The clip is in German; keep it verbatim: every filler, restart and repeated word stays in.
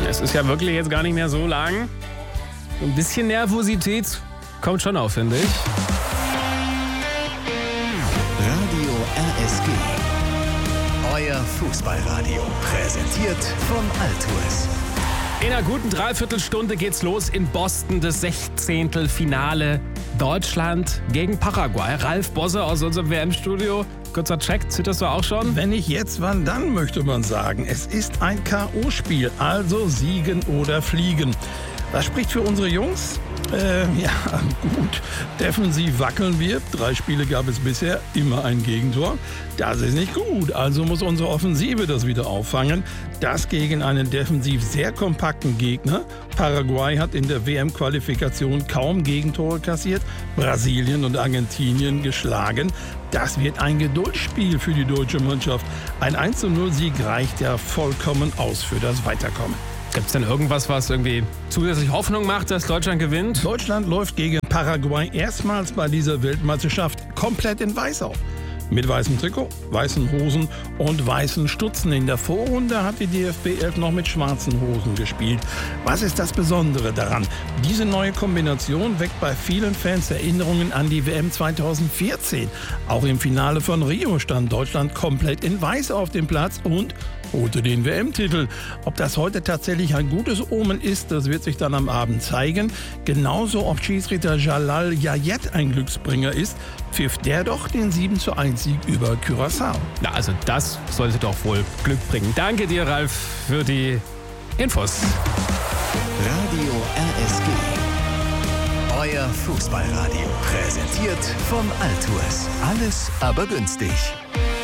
Es ist ja wirklich jetzt gar nicht mehr so lang. Ein bisschen Nervosität kommt schon auf, finde ich. Radio R S G. Euer Fußballradio. Präsentiert von Altours. In einer guten Dreiviertelstunde geht's los in Boston, das Sechzehntelfinale Deutschland gegen Paraguay. Ralf Bosse aus unserem W M-Studio. Kurzer Check, zitterst du auch schon? Wenn nicht jetzt, wann dann, möchte man sagen. Es ist ein K O-Spiel, also siegen oder fliegen. Was spricht für unsere Jungs? Äh, ja, gut. Defensiv wackeln wir. Drei Spiele gab es bisher, immer ein Gegentor. Das ist nicht gut. Also muss unsere Offensive das wieder auffangen. Das gegen einen defensiv sehr kompakten Gegner. Paraguay hat in der W M-Qualifikation kaum Gegentore kassiert. Brasilien und Argentinien geschlagen. Das wird ein Geduldsspiel für die deutsche Mannschaft. Ein eins zu null Sieg reicht ja vollkommen aus für das Weiterkommen. Gibt es denn irgendwas, was irgendwie zusätzlich Hoffnung macht, dass Deutschland gewinnt? Deutschland läuft gegen Paraguay erstmals bei dieser Weltmeisterschaft komplett in Weiß auf. Mit weißem Trikot, weißen Hosen und weißen Stutzen. In der Vorrunde hat die D F B elf noch mit schwarzen Hosen gespielt. Was ist das Besondere daran? Diese neue Kombination weckt bei vielen Fans Erinnerungen an die W M zweitausendvierzehn. Auch im Finale von Rio stand Deutschland komplett in Weiß auf dem Platz und holte den W M-Titel. Ob das heute tatsächlich ein gutes Omen ist, das wird sich dann am Abend zeigen. Genauso ob Schiedsrichter Jalal Yayet ein Glücksbringer ist, pfiff der doch den sieben zu eins Sieg über Curaçao. Na, also das sollte doch wohl Glück bringen. Danke dir, Ralf, für die Infos. Radio R S G. Euer Fußballradio. Präsentiert von Altours. Alles aber günstig.